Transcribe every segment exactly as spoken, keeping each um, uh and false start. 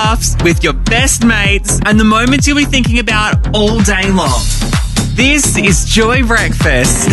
laughs with your best mates and the moments you'll be thinking about all day long. This is Joy Breakfast.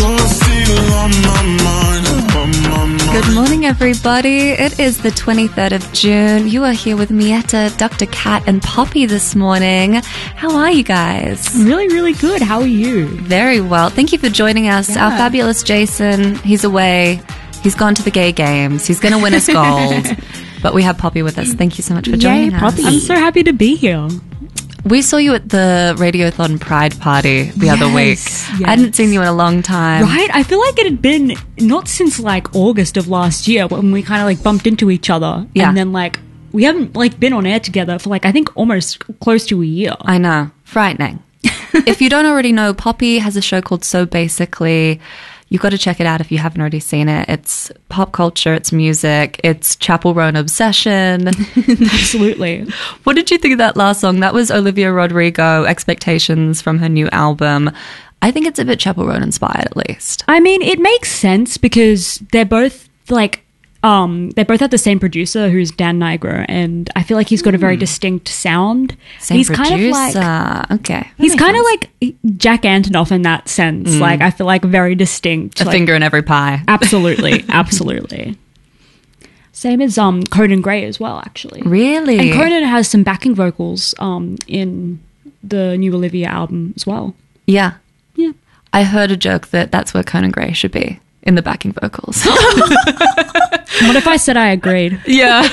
Good morning, everybody. It is the twenty-third of June. You are here with Mietta, Doctor Cat, and Poppy this morning. How are you guys? Really, really good. How are you? Very well. Thank you for joining us. Yeah. Our fabulous Jason, he's away. He's gone to the gay games. He's going to win us gold. But we have Poppy with us. Thank you so much for joining Yay, us. Poppy. I'm so happy to be here. We saw you at the Radiothon Pride Party the Yes, other week. yes. I hadn't seen you in a long time. Right? I feel like it had been not since like August of last year when we kind of like bumped into each other. Yeah. And then like we haven't like been on air together for like I think almost close to a year. I know. Frightening. If you don't already know, Poppy has a show called So Basically. You've got to check it out if you haven't already seen it. It's pop culture, it's music, it's Chapel Roan obsession. Absolutely. What did you think of that last song? That was Olivia Rodrigo, Expectations, from her new album. I think it's a bit Chapel Roan inspired, at least. I mean, it makes sense because they're both like um they both have the same producer who's Dan Nigro, and I feel like he's got a very distinct sound. Same he's producer. kind of like okay. He's kind of like Jack Antonoff in that sense. Mm. Like I feel like very distinct. A like, finger in every pie. Absolutely, absolutely. Same as um Conan Gray as well, actually. Really? And Conan has some backing vocals um in the new Olivia album as well. Yeah. Yeah. I heard a joke that that's where Conan Gray should be, in the backing vocals. What if I said I agreed? Yeah.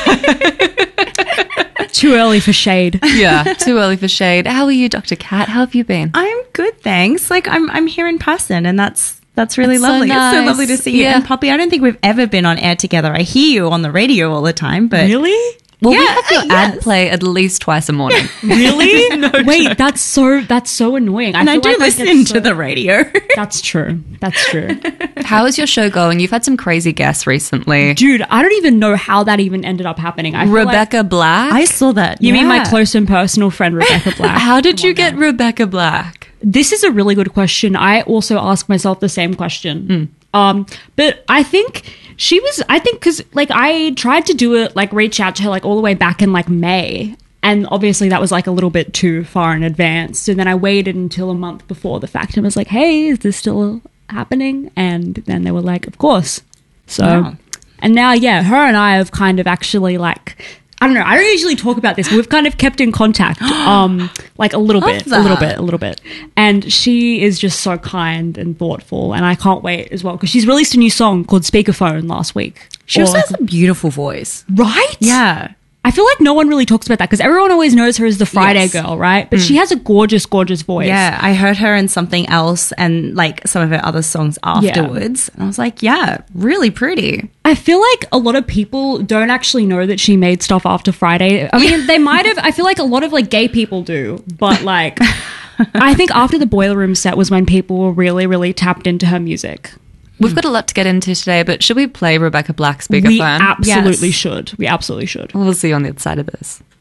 Too early for shade. Yeah. Too early for shade. How are you, Doctor Cat? How have you been? I'm good, thanks. Like I'm I'm here in person, and that's that's really That's so lovely. It's nice. so lovely to see you. Yeah. And Poppy, I don't think we've ever been on air together. I hear you on the radio all the time, but Really? Well, we Yeah, have your yes. ad play at least twice a morning. Really? Wait, that's so that's so annoying. and I, feel do like listen get to so- the radio. That's true. That's true. How is your show going? You've had some crazy guests recently. Dude, I don't even know how that even ended up happening. I feel like- Rebecca Black? I saw that. you mean my yeah. close and personal friend Rebecca Black? How did Come you on get now. Rebecca Black? This is a really good question. I also ask myself the same question. Um, but I think she was, I think, because like I tried to do it, like reach out to her like all the way back in like May. And obviously that was like a little bit too far in advance. So then I waited until a month before the fact and was like, hey, is this still happening? And then they were like, of course. So, Wow. and now, yeah, her and I have kind of actually like, I don't know. I don't usually talk about this, but we've kind of kept in contact, um, like a little Love bit, a little that. bit, a little bit. And she is just so kind and thoughtful, and I can't wait as well because she's released a new song called Speakerphone last week. She also Or- has a beautiful voice. right? Yeah. I feel like no one really talks about that because everyone always knows her as the Friday Yes. girl, right? But she has a gorgeous, gorgeous voice. Yeah, I heard her in something else and like some of her other songs afterwards. And I was like, yeah, really pretty. I feel like a lot of people don't actually know that she made stuff after Friday. I mean, they might have. I feel like a lot of like gay people do, but like, I think after the Boiler Room set was when people were really, really tapped into her music. We've got a lot to get into today, but should we play Rebecca Black We speakerphone? absolutely Yes. should. We absolutely should. We'll see you on the other side of this.